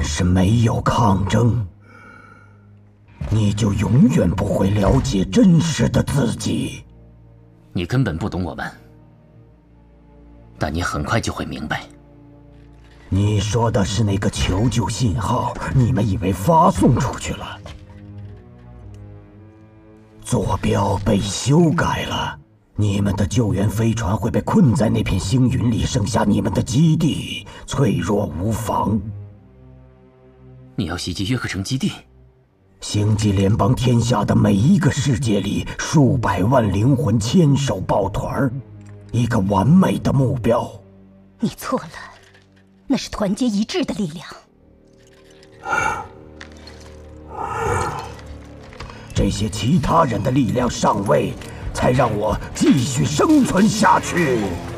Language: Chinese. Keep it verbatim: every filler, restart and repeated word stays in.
但是没有抗争，你就永远不会了解真实的自己。 你根本不懂我们，但你很快就会明白。 你说的是那个求救信号，你们以为发送出去了？坐标被修改了，你们的救援飞船会被困在那片星云里，剩下你们的基地脆弱无防。 你要袭击约克城基地？ 星际联邦天下的每一个世界里，数百万灵魂牵手抱团，一个完美的目标。 你错了，那是团结一致的力量。 这些其他人的力量上位，才让我继续生存下去。